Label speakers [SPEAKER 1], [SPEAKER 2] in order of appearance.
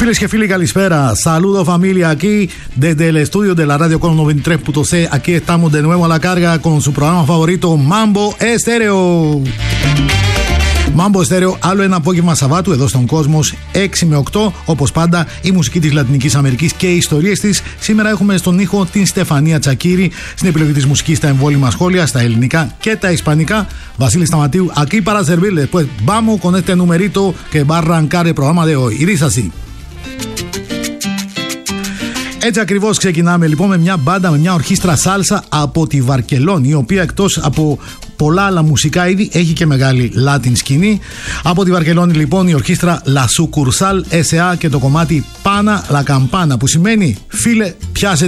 [SPEAKER 1] Φίλες και φίλοι, καλησπέρα. Saludos familia aquí desde el estudio de la radio con 93.c. Aquí estamos de nuevo a la carga con su programa favorito Mambo Estéreo. Mambo Estéreo, άλλο ένα απόγευμα Σαββάτου εδώ στον Κόσμος 6 με 8. Όπως πάντα, η μουσική της Λατινικής Αμερικής και οι ιστορίες της. Σήμερα έχουμε στον ήχο την Στεφανία Τσακίρη, στην επιλογή της μουσικής στα εμβόλυμα σχόλια, στα ελληνικά και τα ισπανικά. Βασίλη Σταματίου, aquí para servirles. Pues vamos con este numerito que va a arrancar el programa de hoy. Y dice así. Έτσι ακριβώς ξεκινάμε λοιπόν με μια μπάντα, με μια ορχήστρα σάλσα από τη Βαρκελόνη, η οποία εκτός από πολλά άλλα μουσικά είδη έχει και μεγάλη Latin σκηνή. Από τη Βαρκελόνη λοιπόν η ορχήστρα La Sucursal S.A. και το κομμάτι Pana la Campana, που σημαίνει φίλε πιάσε